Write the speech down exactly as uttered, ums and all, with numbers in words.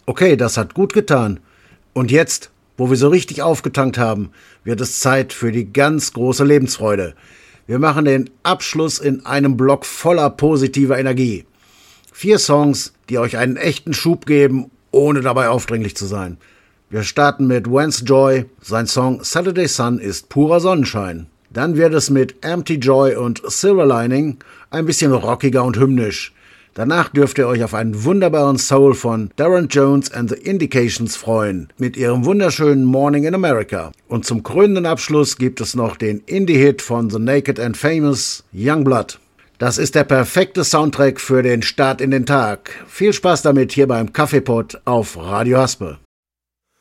Okay, das hat gut getan. Und jetzt, wo wir so richtig aufgetankt haben, wird es Zeit für die ganz große Lebensfreude. Wir machen den Abschluss in einem Block voller positiver Energie. Vier Songs, die euch einen echten Schub geben, ohne dabei aufdringlich zu sein. Wir starten mit Vance Joy. Sein Song Saturday Sun ist purer Sonnenschein. Dann wird es mit Empty Joy und Silver Lining ein bisschen rockiger und hymnisch. Danach dürft ihr euch auf einen wunderbaren Soul von Darren Jones and the Indications freuen, mit ihrem wunderschönen Morning in America. Und zum krönenden Abschluss gibt es noch den Indie-Hit von The Naked and Famous, Youngblood. Das ist der perfekte Soundtrack für den Start in den Tag. Viel Spaß damit hier beim Kaffeepott auf Radio Haspe.